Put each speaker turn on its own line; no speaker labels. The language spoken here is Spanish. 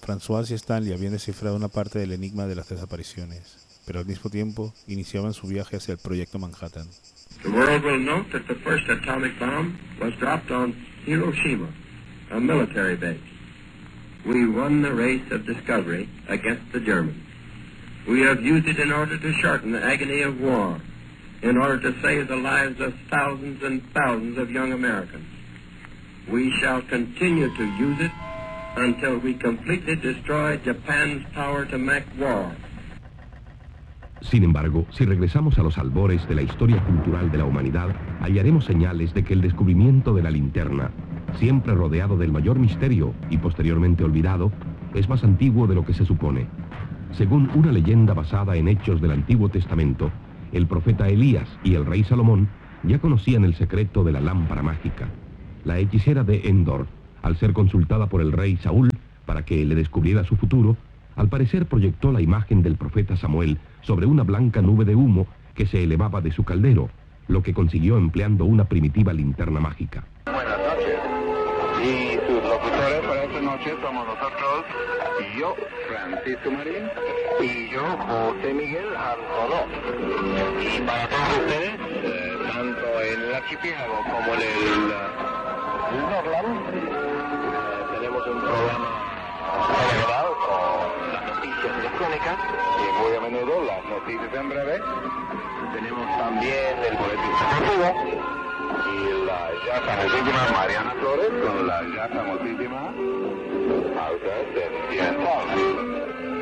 François y Stanley habían descifrado una parte del enigma de las desapariciones, pero al mismo tiempo iniciaban su viaje hacia el Proyecto Manhattan.
The world will note that the first atomic bomb was dropped on Hiroshima, a military base. We won the race of discovery against the Germans. We have used it in order to shorten the agony of war, in order to save the lives of thousands and thousands of young Americans. We shall continue to use it until we completely destroy Japan's power to make war.
Sin embargo, si regresamos a los albores de la historia cultural de la humanidad, hallaremos señales de que el descubrimiento de la linterna, siempre rodeado del mayor misterio y posteriormente olvidado, es más antiguo de lo que se supone. Según una leyenda basada en hechos del Antiguo Testamento, el profeta Elías y el rey Salomón ya conocían el secreto de la lámpara mágica. La hechicera de Endor, al ser consultada por el rey Saúl para que le descubriera su futuro, al parecer proyectó la imagen del profeta Samuel sobre una blanca nube de humo que se elevaba de su caldero, lo que consiguió empleando una primitiva linterna mágica.
Buenas noches. Y sus locutores para esta noche somos nosotros, yo, Francisco Marín, y yo, José Miguel Alcoló. Y para todos ustedes, tanto en el archipiélago como en el Norland, tenemos un programa celebrado con las noticias electrónicas y muy a menudo las noticias en breve. Tenemos también el boletín deportivo y la ya famosísima Mariana Flores con la ya famosísima Pauta Sentimental.